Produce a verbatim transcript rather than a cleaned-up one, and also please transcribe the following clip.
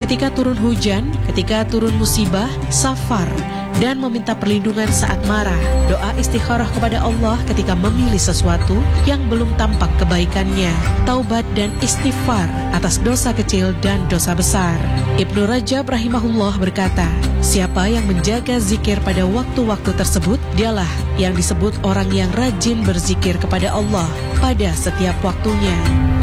ketika turun hujan, ketika turun musibah, safar, dan meminta perlindungan saat marah. Doa istikharah kepada Allah ketika memilih sesuatu yang belum tampak kebaikannya. Taubat dan istighfar atas dosa kecil dan dosa besar. Ibnu Rajab rahimahullah berkata, siapa yang menjaga zikir pada waktu-waktu tersebut, dialah yang disebut orang yang rajin berzikir kepada Allah pada setiap waktunya.